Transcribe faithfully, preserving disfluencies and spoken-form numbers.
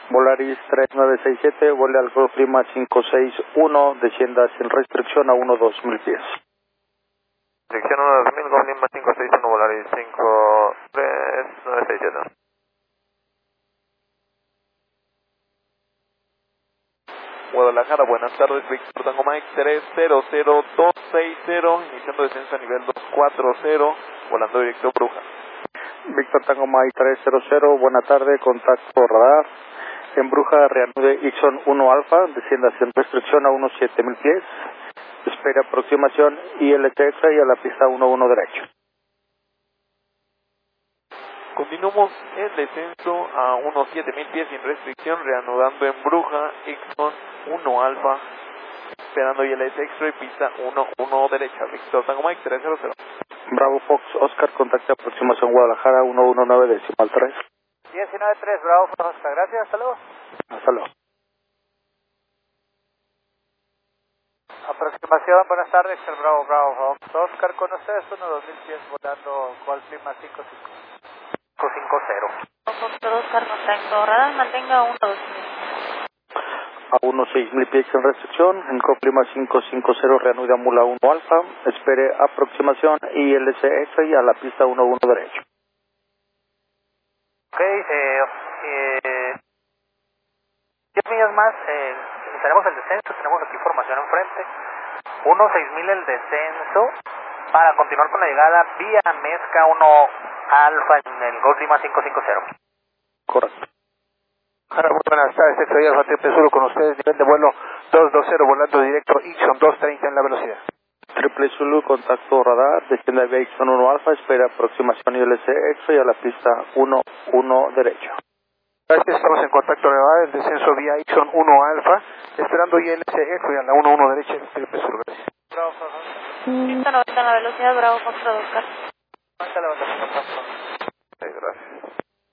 Volaris tres nueve seis siete, vuele al Golf Lima cinco seis uno, descienda sin restricción a uno dos mil pies. Restricción uno dos mil, Golf Lima cinco seis uno, Volaris cinco tres nueve seis siete. Guadalajara, buenas tardes, Víctor Tango Mike tres cero cero dos seis cero, iniciando descenso a nivel dos cuatro cero, volando directo Bruja. Víctor Tango Mike tres cero cero, buena tarde, contacto radar. En Bruja, reanude Ixon uno Alfa, descienda sin restricción a unos siete mil pies. Espera aproximación I L T X y a la pista uno uno derecho. Continuamos el descenso a unos siete mil pies sin restricción, reanudando en Bruja, Ixon uno Alfa, esperando I L T X-Ray, pista uno uno derecha, Víctor Tango Mike tres cero cero. Bravo Fox Oscar, contacto aproximación Guadalajara uno uno nueve decimal tres. diecinueve tres, Bravo Fox Oscar, gracias, hasta luego. Hasta luego. Aproximación, buenas tardes, el Bravo Bravo Fox Oscar con ustedes, uno dos mil pies volando Golf Lima cinco cinco cero. Fox Oscar, contacto radar, mantenga uno dos mil. A unos seis mil pies sin restricción, en Golf Lima cinco cinco cero, reanuda Mula uno Alfa, espere aproximación I L C X y a la pista uno uno derecho. Ok, eh, eh, diez millas más, eh, tenemos el descenso, tenemos aquí información enfrente, uno seis mil el descenso, para continuar con la llegada vía Mezca uno Alfa en el Golf Lima cinco cinco cero. Correcto. Jara, muy buenas tardes, Texas Alfa Triple Zulu con ustedes, nivel de vuelo dos dos cero, volando directo Ixon dos treinta en la velocidad. Triple Zulu, contacto radar, descienda vía Ixon uno Alfa, espera aproximación I L C X y a la pista uno uno derecho. Gracias, estamos en contacto radar, el descenso vía Ixon uno Alfa, esperando I L C X y a la uno uno derecha, Triple Zulu, gracias. Bravo Fox Oscar. ciento noventa en la velocidad, Bravo Fox Oscar. ¿Cuánta la